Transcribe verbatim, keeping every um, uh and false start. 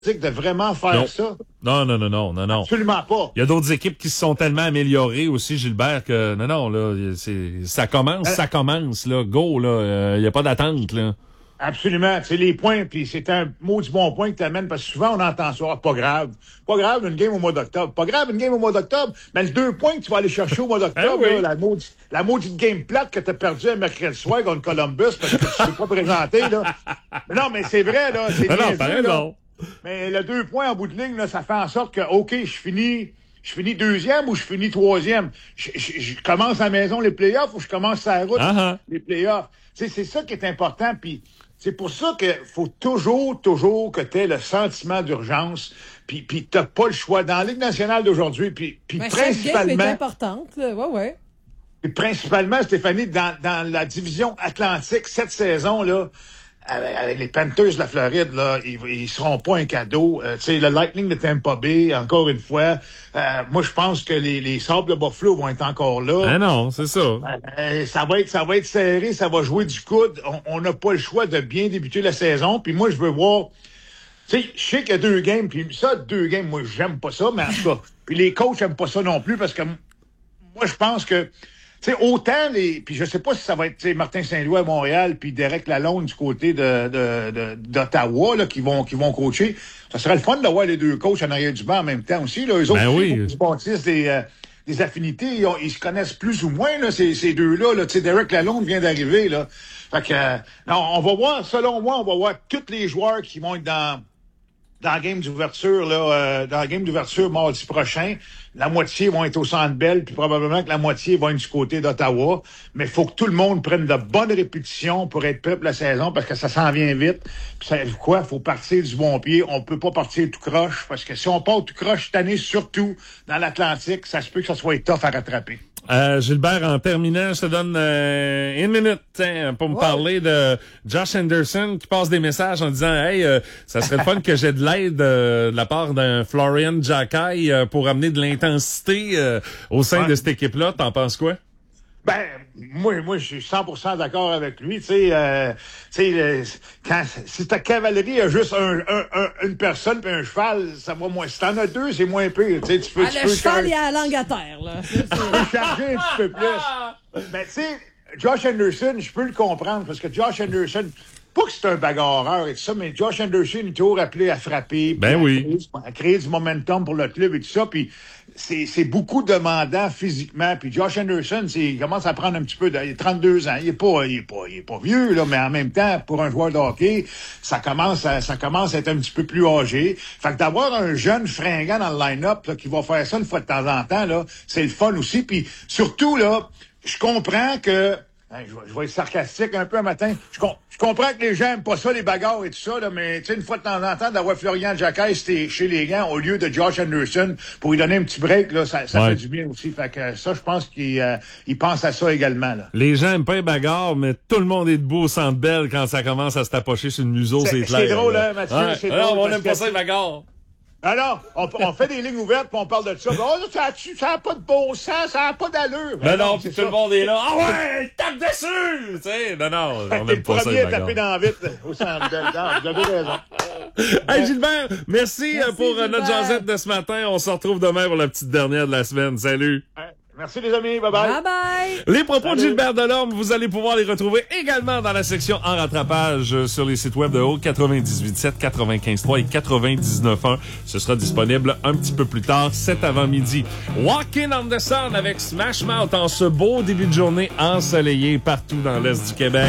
de vraiment faire non. ça. Non, non, non, non, non, non. Absolument pas. Il y a d'autres équipes qui se sont tellement améliorées aussi, Gilbert, que non, non, là, c'est, ça commence, euh, ça commence, là, go, là, il euh, n'y a pas d'attente, là. Absolument. C'est les points, puis c'est un maudit bon point que tu amènes, parce que souvent, on entend ça, pas grave. Pas grave, une game au mois d'octobre. Pas grave, une game au mois d'octobre. Mais les deux points que tu vas aller chercher au mois d'octobre, ah oui. là, la, maudite, la maudite game plate que tu as perdue un mercredi soir contre Columbus, parce que tu ne t'es pas présenté, là. Mais non, mais c'est vrai, là. C'est non, bien non, pas vu, raison. Mais le deux points en bout de ligne, là, ça fait en sorte que, OK, je finis... Je finis deuxième ou je finis troisième? Je, je, je commence à la maison les playoffs ou je commence à la route uh-huh. les playoffs? C'est, c'est ça qui est important. Puis c'est pour ça qu'il faut toujours, toujours que tu aies le sentiment d'urgence. Puis, puis tu n'as pas le choix. Dans la Ligue nationale d'aujourd'hui, puis, puis ben, principalement... Cette game est importante. Ouais, ouais. Puis principalement, Stéphanie, dans, dans la division Atlantique, cette saison-là, Avec, avec les Panthers de la Floride, là, ils, ils seront pas un cadeau. Euh, tu sais, le Lightning de Tampa Bay, encore une fois. Euh, moi, je pense que les, les Sabres de Buffalo vont être encore là. Ah non, c'est ça. Euh, ça va être, ça va être serré, ça va jouer du coude. On n'a pas le choix de bien débuter la saison. Puis moi, je veux voir. Tu sais, je sais qu'il y a deux games, puis ça, deux games, moi, j'aime pas ça, mais en tout cas, puis les coachs aiment pas ça non plus parce que moi, je pense que. Tu sais, autant les... Puis je sais pas si ça va être Martin Saint-Louis à Montréal puis Derek Lalonde du côté de, de, de, d'Ottawa là, qui vont qui vont coacher. Ça serait le fun d'avoir les deux coachs en arrière du banc en même temps aussi. Là. Eux autres, ben oui. ils bâtissent des, euh, des affinités. Ils, ont, ils se connaissent plus ou moins, là, ces, ces deux-là. Là. Tu sais, Derek Lalonde vient d'arriver. Là. Fait que euh, non, on va voir, selon moi, on va voir tous les joueurs qui vont être dans. Dans la game d'ouverture, là, euh, dans la game d'ouverture mardi prochain, la moitié vont être au Centre Bell, puis probablement que la moitié vont être du côté d'Ottawa. Mais il faut que tout le monde prenne de bonnes répétitions pour être prêt pour la saison, parce que ça s'en vient vite. Puis ça, quoi, faut partir du bon pied. On peut pas partir tout croche, parce que si on part tout croche cette année, surtout dans l'Atlantique, ça se peut que ça soit tough à rattraper. Euh, Gilbert, en terminant, je te donne euh, une minute hein, pour me wow. parler de Josh Anderson qui passe des messages en disant « Hey, euh, ça serait le fun que j'ai de l'aide euh, de la part d'un Florian Jackai euh, pour amener de l'intensité euh, au sein ouais. de cette équipe-là. » T'en penses quoi? Ben, moi, moi, je suis cent pour cent d'accord avec lui. Tu sais, euh, tu sais, quand si ta cavalerie a juste un, un, un, une personne puis un cheval, ça va moins. Si t'en as deux, c'est moins pire. Tu sais, tu peux. Ah, tu le peux cheval, il a la langue à terre, là. Tu peux charger un petit peu plus. Ben, tu sais, Josh Anderson, je peux le comprendre parce que Josh Anderson. Pas que c'est un bagarreur et tout ça, mais Josh Anderson est toujours appelé à frapper. Ben à oui. Créer, à créer du momentum pour le club et tout ça. Puis c'est, c'est beaucoup demandant physiquement. Puis Josh Anderson, c'est, il commence à prendre un petit peu de, il a trente-deux ans. Il est pas, il est pas, il est pas vieux, là, mais en même temps, pour un joueur de hockey, ça commence à, ça commence à être un petit peu plus âgé. Fait que d'avoir un jeune fringant dans le line-up, là, qui va faire ça une fois de temps en temps, là, c'est le fun aussi. Puis surtout, là, je comprends que, Hein, je, vais, je vais être sarcastique un peu un matin. Je, com- je comprends que les gens aiment pas ça, les bagarres et tout ça, là, mais tu sais, une fois de temps en temps, d'avoir Florian Jackai chez les gants au lieu de Josh Anderson pour lui donner un petit break, là, ça, ça ouais. fait du bien aussi. Fait que ça, je pense qu'il euh, il pense à ça également. Là. Les gens aiment pas les bagarres, mais tout le monde est debout au Centre Bell quand ça commence à se tapocher sur le museau, c'est, c'est clair. C'est drôle, hein, Mathieu? Ouais. C'est Alors, drôle. on n'aime pas ça, les bagarres. Alors, on, on fait des lignes ouvertes puis on parle de ça. Oh, ça n'a pas de bon sens, ça n'a pas d'allure. Ben non, puis tout ça. Le monde est là. Ah ouais, tape dessus! Tu sais, non, non, on n'aime pas ça. T'es le premier à taper dans la vitre au Centre Bell. Vous avez raison. Hey Gilbert, merci, merci pour Gilbert. Notre jasette de ce matin. On se retrouve demain pour la petite dernière de la semaine. Salut! Ouais. Merci les amis, bye bye. Bye bye. Les propos Salut. de Gilbert Delorme, vous allez pouvoir les retrouver également dans la section en rattrapage sur les sites web de Haute quatre-vingt-dix-huit sept, quatre-vingt-quinze trois et quatre-vingt-dix-neuf un. Ce sera disponible un petit peu plus tard, cet avant-midi. Walking on the Sun avec Smash Mouth en ce beau début de journée ensoleillé partout dans l'Est du Québec.